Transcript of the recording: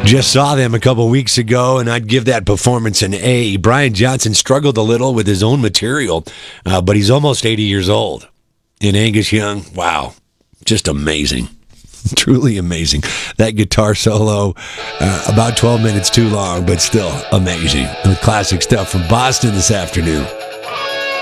Just saw them a couple weeks ago, and I'd give that performance an A. Brian Johnson struggled a little with his own material, but he's almost 80 years old. And Angus Young, wow, just amazing. Truly amazing. That guitar solo, about 12 minutes too long, but still amazing. Classic stuff from Boston this afternoon.